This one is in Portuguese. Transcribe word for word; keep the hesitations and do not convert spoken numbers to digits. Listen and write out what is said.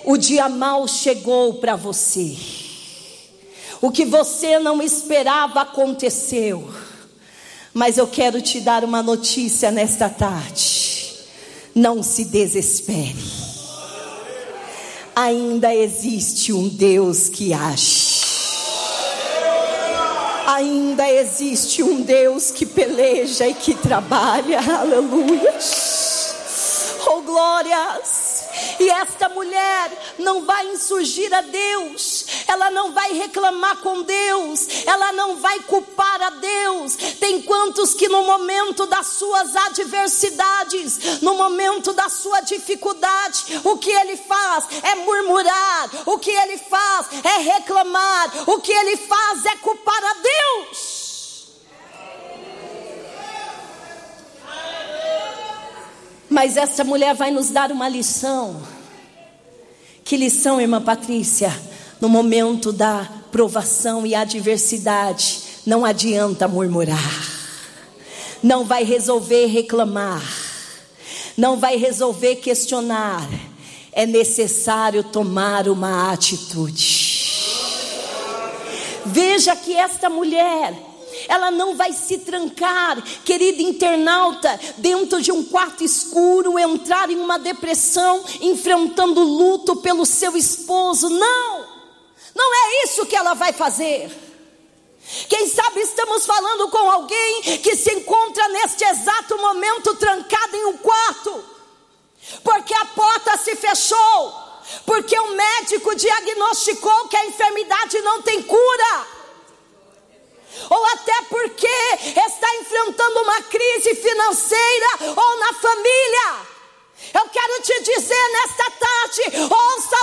O dia mau chegou para você. O que você não esperava aconteceu. Mas eu quero te dar uma notícia nesta tarde. Não se desespere. Ainda existe um Deus que age. Ainda existe um Deus que peleja e que trabalha. Aleluia. Oh, glórias. E esta mulher não vai insurgir a Deus, ela não vai reclamar com Deus, ela não vai culpar a Deus. Tem quantos que no momento das suas adversidades, no momento da sua dificuldade, o que ele faz é murmurar, o que ele faz é reclamar, o que ele faz é culpar a Deus. Mas essa mulher vai nos dar uma lição. Que lição, irmã Patrícia? No momento da provação e adversidade, não adianta murmurar. Não vai resolver reclamar. Não vai resolver questionar. É necessário tomar uma atitude. Veja que esta mulher, ela não vai se trancar, querida internauta, dentro de um quarto escuro, entrar em uma depressão, enfrentando luto pelo seu esposo. Não, não é isso que ela vai fazer. Quem sabe estamos falando com alguém que se encontra neste exato momento trancado em um quarto, porque a porta se fechou, porque o médico diagnosticou que a enfermidade não tem cura, ou até porque está enfrentando uma crise financeira ou na família. Eu quero te dizer nesta tarde, ouça